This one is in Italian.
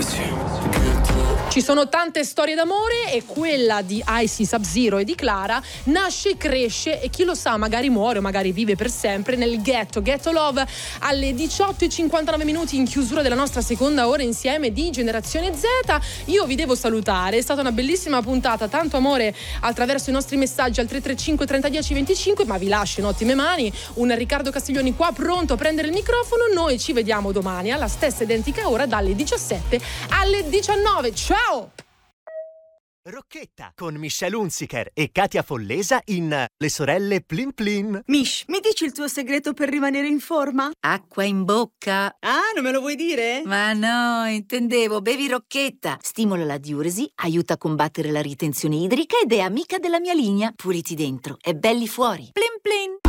Ci sono tante storie d'amore e quella di Icy, Sub-Zero e di Clara nasce, cresce e chi lo sa magari muore o magari vive per sempre nel Ghetto Love alle 18:59 in chiusura della nostra seconda ora insieme di Generazione Z. Io vi devo salutare, è stata una bellissima puntata, tanto amore attraverso i nostri messaggi al 335 30 10 25, ma vi lascio in ottime mani. Un Riccardo Castiglioni qua pronto a prendere il microfono. Noi ci vediamo domani alla stessa identica ora dalle 17 alle 19. Ciao! Rocchetta con Michelle Hunziker e Katia Follesa in Le sorelle Plin Plin. Mish, mi dici il tuo segreto per rimanere in forma? Acqua in bocca. Ah, non me lo vuoi dire? Ma no, intendevo, bevi Rocchetta. Stimola la diuresi, aiuta a combattere la ritenzione idrica ed è amica della mia linea. Puliti dentro e belli fuori. Plin plin.